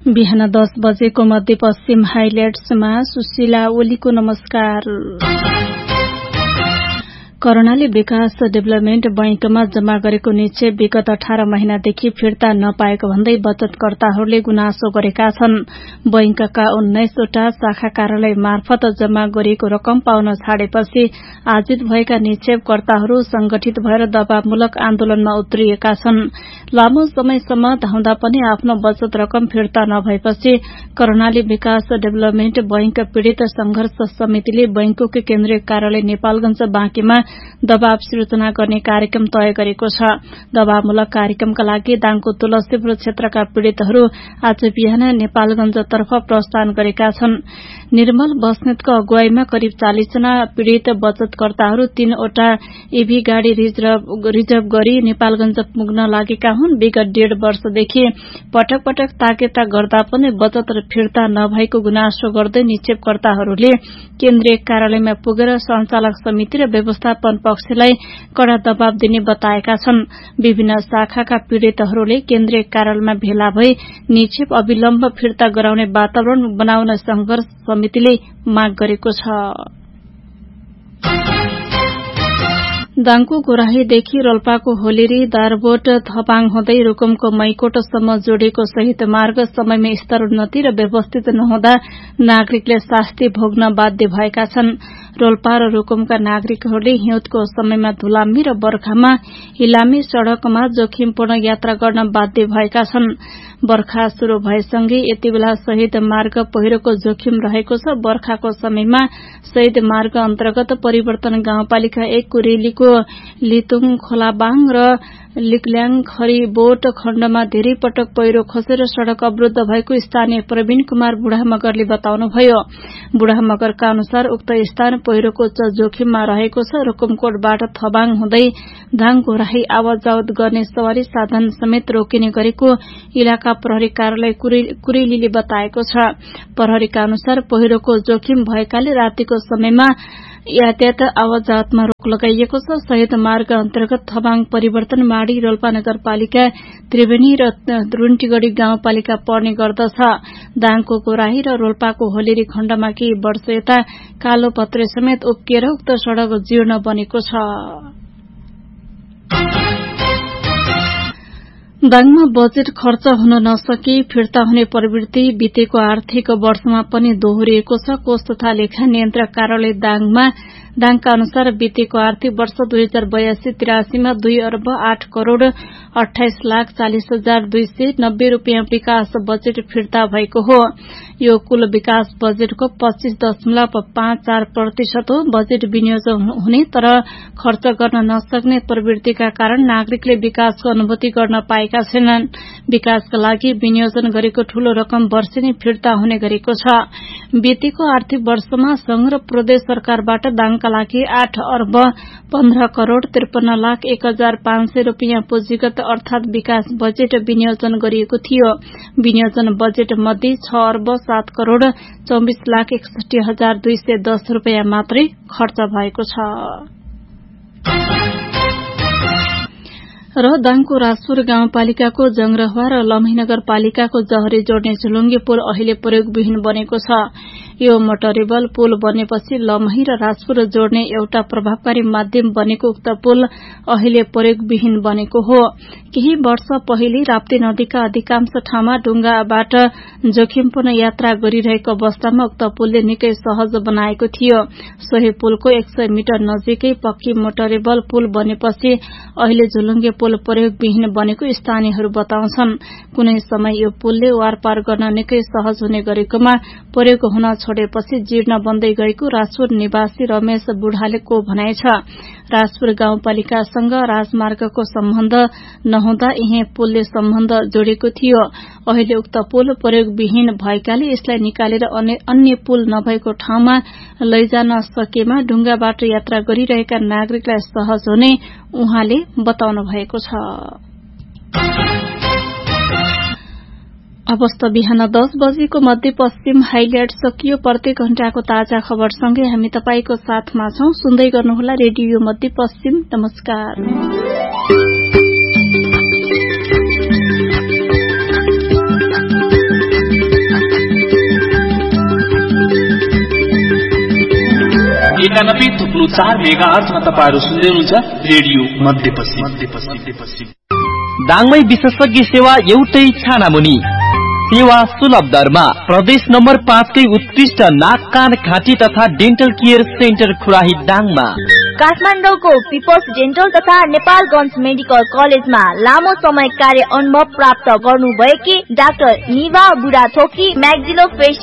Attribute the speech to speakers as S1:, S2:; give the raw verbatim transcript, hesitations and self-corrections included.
S1: बिहान दस बजेको मध्यपश्चिम हाइलाइट्समा सुशीला ओलीको नमस्कार। कर्णाली विकास डेभलपमेन्ट बैंकमा जम्मा गरेको निक्षेप विगत अठार महिनादेखि फिर्ता नपाएको भन्दै बचतकर्ताहरूले गुनासो गरेका छन्। बैंकका उन्नाइसवटा शाखा कार्यालय मार्फत जम्मा गरिएको रकम पाउन छाडेपछि आजित भएका निक्षेपकर्ताहरू संगठित भएर दबावमूलक आन्दोलनमा उत्रिएका छन्। लामो समयसम्म धाउँदा पनि आफ्नो बचत रकम फिर्ता नभएपछि कर्णाली विकास डेभलपमेन्ट बैंक पीड़ित संघर्ष समितिले बैंकको केन्द्रीय कार्यालय नेपालगंज बाँकीमा दबाव सिर्जना गर्ने कार्यक्रम तय गरेको छ। दबावमूलक कार्यक्रमका लागि दाङको तुलसीपुर क्षेत्रका पीड़ितहरू आज बिहान नेपालगंजतर्फ प्रस्थान गरेका छन्। निर्मल बस्नेतको अगुवाईमा करिब चालिस जना पीड़ित बचतकर्ताहरू तीनवटा ईभी गाड़ी रिजर्भ गरी नेपालगंज पुग्न लागेका हुन्। विगत डेढ़ वर्षदेखि पटक पटक ताकेता गर्दा पनि बचत फिर्ता नभएको गुनासो गर्दै निक्षेपकर्ताहरूले केन्द्रीय कार्यालयमा पुगेर संचालक समिति र व्यवस्थापन पक्षलाई कड़ा दबाव दिने बताएका छन्। विभिन्न शाखाका पीड़ितहरूले केन्द्रीय कार्यालयमा भेला भई निक्षेप अविलम्ब फिर्ता गराउने वातावरण बनाउन संघर्ष समितिले माग गरेको छ। दाङको गोराहीदेखि रोल्पाको होलेरी दारबोट थपाङ हुँदै रुकुमको मैकोटसम्म जोडिएको सहित मार्ग समयमा स्तरोन्नति र व्यवस्थित नहुँदा नागरिकले शास्ति भोग्न बाध्य भएका छन्। रोल्पा र रुकुमका नागरिकहरूले हिउँदको समयमा धुलामी र बर्खामा हिलामी सड़कमा जोखिमपूर्ण यात्रा गर्न बाध्य भएका छन्। बर्खा शुरू भएसँगै यति बेला शहीद मार्ग पहिरोको जोखिम रहेको छ। बर्खाको समयमा शहीद मार्ग अन्तर्गत परिवर्तन गाउँपालिका एक कुरेलीको लितुङ खोलाबाङ र लिकल्याङ खरीबोट खण्डमा धेरै पटक पहिरो खसेर सड़क अवरूद्ध भएको स्थानीय प्रवीण कुमार बुढा मगरले बताउनुभयो। बुढा मगरका अनुसार उक्त स्थान पहिरोको उच्च जोखिममा रहेको छ। रुकुमकोटबाट थबाङ हुँदै दाङ गोराही आवत जावत गर्ने सवारी साधन समेत रोकिने गरेको इलाका प्रहरी कार्यालय कुरेलीले बताएको छ। प्रहरीका अनुसार पहिरोको जोखिम भएकाले रातिको समयमा यातायात आवत जावतमा रोक लगाइएको छ। शहीद मार्ग अन्तर्गत थबाङ परिवर्तन माडी रोल्पा नगरपालिका त्रिवेणी र रुन्टीगढ़ी गाउँपालिका पर्ने गर्दछ। दाङको गोराही र रोल्पाको होलेरी खण्डमा केही वर्ष यता कालो पत्रे समेत उक्किएर उक्त सड़क जीर्ण बनेको छ। दाङमा बजेट खर्च हुन नसकी फिर्ता हुने प्रवृत्ति बितेको आर्थिक वर्षमा पनि दोहोरिएको छ। कोष तथा लेखा नियन्त्रक कार्यालय दाङमा दाङका अनुसार बितेको आर्थिक वर्ष दुई हजार बयासी तिरासीमा दुई अर्ब आठ करोड़ अठाइस लाख चालिस हजार दुई सय नब्बे रूपियाँ विकास बजेट फिर्ता भएको हो। यो कुल विकास बजेटको पच्चीस दशमलव पाँच चार प्रतिशत हो। बजेट विनियोजन हुने तर खर्च गर्न नसक्ने प्रवृत्तिका कारण नागरिकले विकासको अनुभूति गर्न पाएका छैनन्। विकासका लागि विनियोजन गरेको ठूलो रकम वर्षेनी फिर्ता हुने गरेको छ। बितेको आर्थिक वर्षमा संघ र प्रदेश सरकारबाट दाङका लागि आठ अर्ब पन्ध्र करोड़ त्रिपन्न लाख एक हजार पाँच सय रूपियाँ पुँजीगत अर्थात विकास बजेट विनियोजन गरिएको थियो। विनियोजन बजेट मध्ये छ अर्ब सात करोड़ चौबीस लाख एकसठी हजार दुई सय दस रूपियाँ मात्रै खर्च भएको छ। र दाङको राजपुर गाउँपालिकाको जंग्रहवा र लम्ही नगरपालिकाको जहरी जोड्ने झुलुङ्गे पुल अहिले प्रयोगविहीन बनेको छ। यो मोटरेबल पुल बनेपछि लम्ही र राजपुर जोड्ने एउटा प्रभावकारी माध्यम बनेको उक्त पुल अहिले प्रयोगविहीन बनेको हो। केही वर्ष पहिले राप्ती नदीका अधिकांश ठाउँमा डुंगाबाट जोखिमपूर्ण यात्रा गरिरहेको अवस्थामा उक्त पुलले निकै सहज बनाएको थियो। सोही पुलको एक सय मिटर नजिकै पक्की मोटरेबल पुल बनेपछि अहिले झुलुङ्गे पुल प्रयोगविहीन बनेको स्थानीयहरू बताउँछन्। कुनै समय यो पुलले वारपार गर्न निकै सहज हुने गरेकोमा प्रयोग हुन छोडेपछि जीर्ण बन्दै गएको राजपुर निवासी रमेश बुढालेको भनाइ छ। राजपुर गाउँपालिकासँग राजमार्गको सम्बन्ध नहुँदा यही पुलले सम्बन्ध जोडेको थियो। अहिले उक्त पुल प्रयोगविहीन भएकाले यसलाई निकालेर अन्य पुल नभएको ठाउँमा लैजान सकेमा डुंगाबाट यात्रा गरिरहेका नागरिकलाई सहज हुने उहाँले बताउनु भएको छ। अवस्था बिहान दस बजेको मध्यपश्चिम हाइलाइट सकियो। प्रत्येक घण्टाको ताजा खबरसँगै हामी तपाईको साथमा छौं। सुन्दै गर्नुहोला रेडियो मध्यपश्चिम। नमस्कार।
S2: एकानब्बे थुप्रो चार मेगा अर्थमा तपाईँहरू सुन्दै हुनुहुन्छ रेडियो मध्यपश्चिम।
S3: दाङमै विशेषज्ञ सेवा एउटै छानामुनि, सेवा सुलभ दरमा। प्रदेश नम्बर पाँचकै उत्कृष्ट नाक कान घाँटी तथा डेन्टल केयर सेन्टर खुराही दाङमा।
S4: काठमाडौँको पिपल्स डेन्टल तथा नेपालगञ्ज मेडिकल कलेजमा लामो समय कार्य अनुभव प्राप्त गर्नुभएकी डाक्टर निभा बुढाथोकी म्याक्सिलो फेस